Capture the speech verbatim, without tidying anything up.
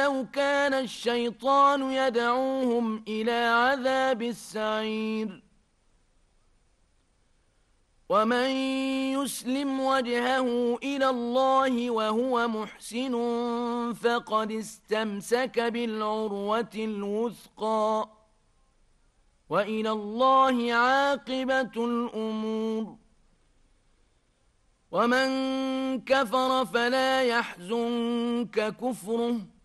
ولو كان الشيطان يدعوهم إلى عذاب السعير. ومن يسلم وجهه إلى الله وهو محسن فقد استمسك بالعروة الوثقى، وإلى الله عاقبة الأمور. ومن كفر فلا يحزنك كفره،